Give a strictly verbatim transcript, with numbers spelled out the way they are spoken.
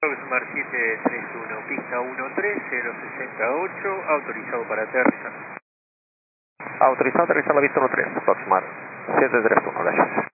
Proximar siete tres uno, pista uno tres cero seis ocho, autorizado para aterrizar. Autorizado a aterrizar la pista uno tres, Proximar siete tres uno, gracias.